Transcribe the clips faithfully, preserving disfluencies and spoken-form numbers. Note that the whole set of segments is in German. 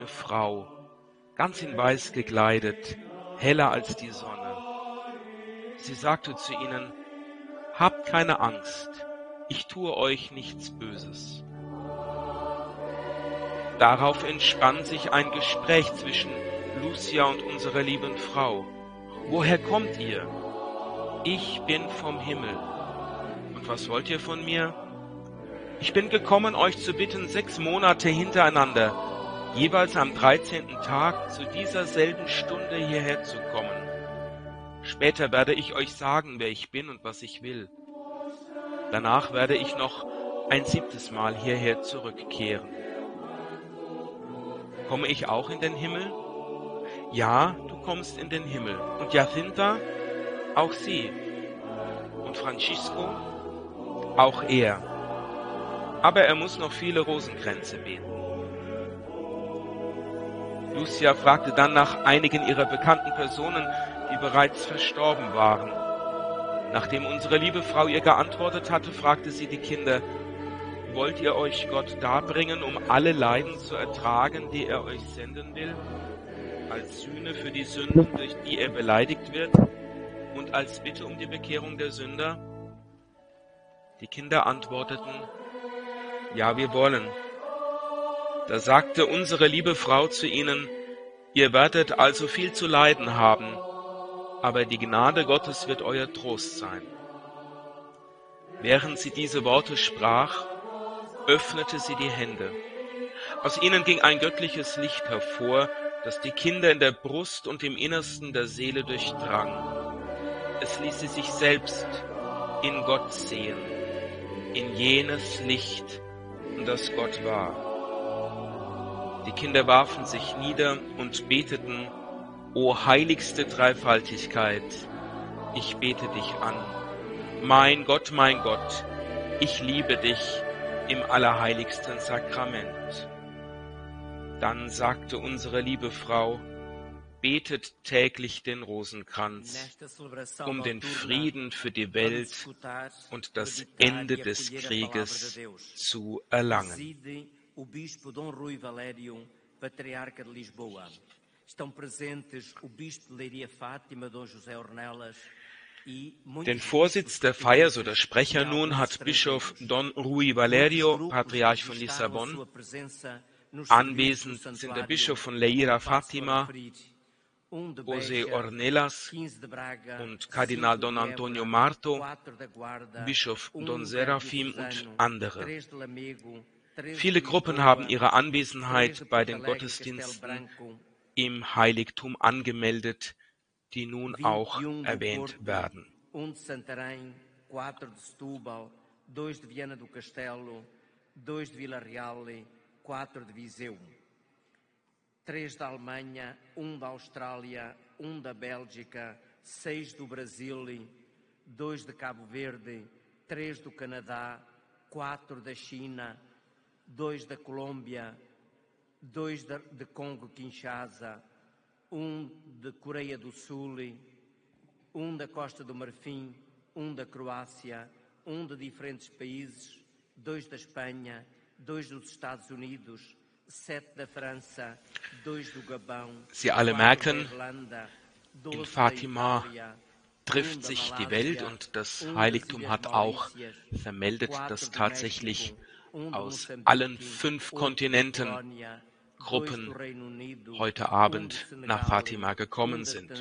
Frau, ganz in Weiß gekleidet, heller als die Sonne. Sie sagte zu ihnen: Habt keine Angst, ich tue euch nichts Böses. Darauf entspann sich ein Gespräch zwischen Lucia und unserer lieben Frau. Woher kommt ihr? Ich bin vom Himmel. Und was wollt ihr von mir? Ich bin gekommen, euch zu bitten, sechs Monate hintereinander, jeweils am dreizehnten Tag zu dieser selben Stunde hierher zu kommen. Später werde ich euch sagen, wer ich bin und was ich will. Danach werde ich noch ein siebtes Mal hierher zurückkehren. Komme ich auch in den Himmel? Ja, du kommst in den Himmel. Und Jacinta? Auch sie. Und Francisco? Auch er. Aber er muss noch viele Rosenkränze beten. Lucia fragte dann nach einigen ihrer bekannten Personen, die bereits verstorben waren. Nachdem unsere liebe Frau ihr geantwortet hatte, fragte sie die Kinder: Wollt ihr euch Gott darbringen, um alle Leiden zu ertragen, die er euch senden will, als Sühne für die Sünden, durch die er beleidigt wird, und als Bitte um die Bekehrung der Sünder? Die Kinder antworteten: Ja, wir wollen. Da sagte unsere liebe Frau zu ihnen: Ihr werdet also viel zu leiden haben, aber die Gnade Gottes wird euer Trost sein. Während sie diese Worte sprach, öffnete sie die Hände. Aus ihnen ging ein göttliches Licht hervor, das die Kinder in der Brust und im Innersten der Seele durchdrang. Es ließ sie sich selbst in Gott sehen, in jenes Licht, das Gott war. Die Kinder warfen sich nieder und beteten: O heiligste Dreifaltigkeit, ich bete dich an. Mein Gott, mein Gott, ich liebe dich im allerheiligsten Sakrament. Dann sagte unsere liebe Frau: Betet täglich den Rosenkranz, um den Frieden für die Welt und das Ende des Krieges zu erlangen. O bispo Dom Rui Valério, patriarca de Lisboa. Estão presentes o bispo de Leiria Fátima, Dom José Ornelas. Den Vorsitz der Feier, so der Sprecher nun, hat Bischof Don Rui Valerio, Patriarch von Lissabon. Anwesend sind der Bischof von Leiria Fátima, José Ornelas und Kardinal Don Antonio Marto, Bischof Don Serafim und andere. Viele Gruppen haben ihre Anwesenheit bei den Gottesdiensten im Heiligtum angemeldet, die nun auch erwähnt werden. Um de Santarém, quatro de Setúbal, dois de Viana do Castelo, dois de Vila Real, quatro de Viseu, três da Alemanha, um da Austrália, um da Bélgica, seis do Brasil, dois de Cabo Verde, três do Canadá, quatro da China, dois da Colômbia, dois de Congo-Kinshasa, um de Coreia do Sul, um da Costa do Marfim, um da Croácia, um de diferentes países, dois da Espanha, dois dos Estados Unidos, sete da França, dois do Gabão, Sie alle merken, Irlanda, in Fatima trifft sich die Welt, und das Heiligtum hat auch vermeldet, dass tatsächlich aus allen fünf Kontinenten Gruppen heute Abend nach Fatima gekommen sind.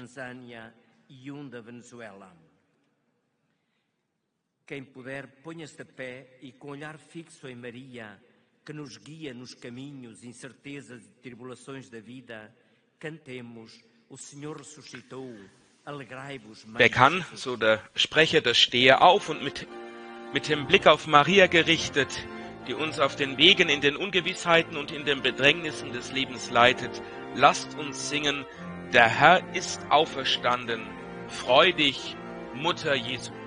Quem puder, ponha-se de pé e com olhar fixo em Maria, que nos guia nos caminhos, incertezas e tribulações da vida, cantemos: O Senhor ressuscitou, alegrai-vos. Wer kann, so der Sprecher, der stehe auf und mit, mit dem Blick auf Maria gerichtet, die uns auf den Wegen in den Ungewissheiten und in den Bedrängnissen des Lebens leitet, lasst uns singen: Der Herr ist auferstanden, freu dich, Mutter Jesu.